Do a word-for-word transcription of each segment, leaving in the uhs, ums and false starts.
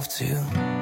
have to.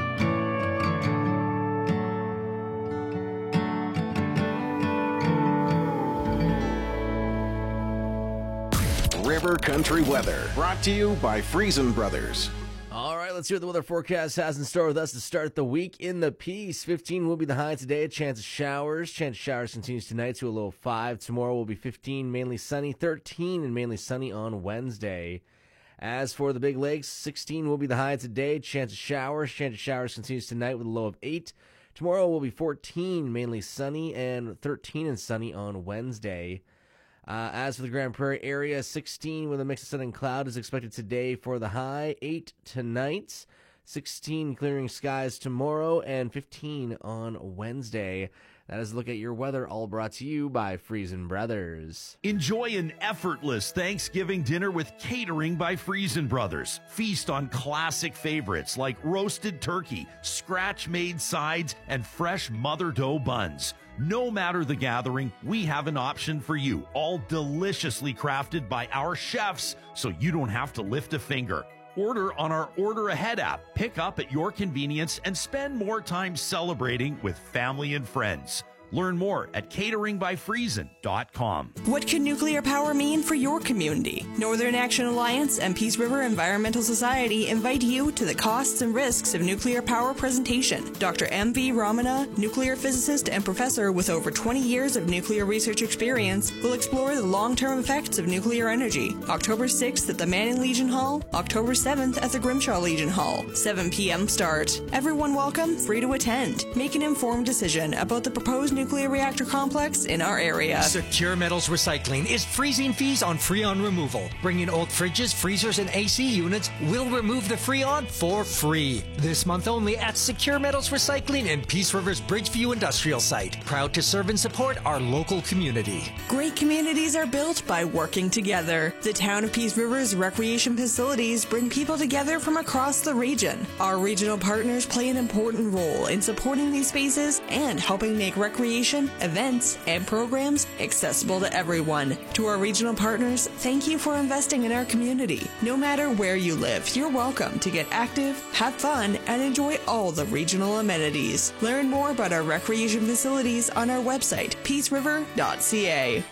River Country weather brought to you by Friesen Brothers. All right, let's hear what the weather forecast has in store with us to start the week in the Peace. fifteen will be the high today. A chance of showers. Chance of showers continues tonight to a low of five. Tomorrow will be fifteen, mainly sunny. thirteen and mainly sunny on Wednesday. As for the Big Lakes, sixteen will be the high today. Chance of showers. Chance of showers continues tonight with a low of eight. Tomorrow will be fourteen, mainly sunny, and thirteen and sunny on Wednesday. Uh, as for the Grand Prairie area, sixteen with a mix of sun and cloud is expected today for the high, eight tonight, sixteen clearing skies tomorrow, and fifteen on Wednesday. That is a look at your weather, all brought to you by Friesen Brothers. Enjoy an effortless Thanksgiving dinner with catering by Friesen Brothers. Feast on classic favorites like roasted turkey, scratch-made sides, and fresh mother dough buns. No matter the gathering, we have an option for you, all deliciously crafted by our chefs, so you don't have to lift a finger. Order on our Order Ahead app, pick up at your convenience, and spend more time celebrating with family and friends. Learn more at catering by friesen dot com. What can nuclear power mean for your community? Northern Action Alliance and Peace River Environmental Society invite you to the Costs and Risks of Nuclear Power presentation. Doctor M V Ramana, nuclear physicist and professor with over twenty years of nuclear research experience, will explore the long-term effects of nuclear energy. October sixth at the Manning Legion Hall, October seventh at the Grimshaw Legion Hall, seven p.m. start. Everyone welcome, free to attend. Make an informed decision about the proposed nuclear reactor complex in our area. Secure Metals Recycling is freezing fees on Freon removal. Bring in old fridges, freezers, and A C units. We'll remove the Freon for free. This month only at Secure Metals Recycling in Peace River's Bridgeview Industrial Site. Proud to serve and support our local community. Great communities are built by working together. The town of Peace River's recreation facilities bring people together from across the region. Our regional partners play an important role in supporting these spaces and helping make recreation, events, and programs accessible to everyone. To our regional partners, thank you for investing in our community. No matter where you live, you're welcome to get active, have fun, and enjoy all the regional amenities. Learn more about our recreation facilities on our website, peace river dot c a.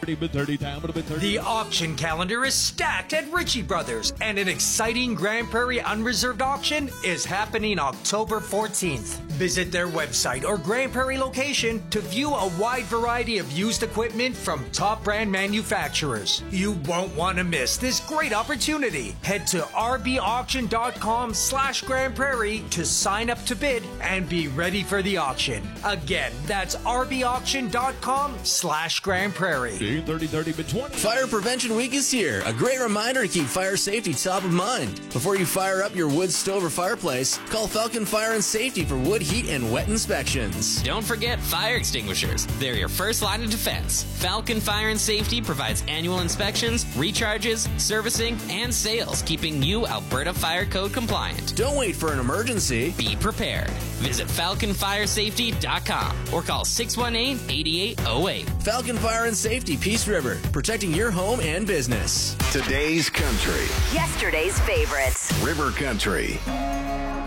The auction calendar is stacked at Ritchie Brothers, and an exciting Grand Prairie Unreserved auction is happening October fourteenth. Visit their website or Grand Prairie location to view a wide variety of used equipment from top brand manufacturers. You won't want to miss this great opportunity. Head to r b auction dot com slash Grand Prairie to sign up to bid and be ready for the auction. Again, that's r b auction dot com slash Grand Prairie. Fire Prevention Week is here. A great reminder to keep fire safety top of mind. Before you fire up your wood stove or fireplace, call Falcon Fire and Safety for wood heat and wet inspections. Don't forget fire extinguishers. They're your first line of defense. Falcon Fire and Safety provides annual inspections, recharges, servicing, and sales, keeping you Alberta Fire Code compliant. Don't wait for an emergency. Be prepared. Visit falcon fire safety dot com or call six one eight, eight eight zero eight. Falcon Fire and Safety, Peace River, protecting your home and business. Today's country. Yesterday's favorites. River Country.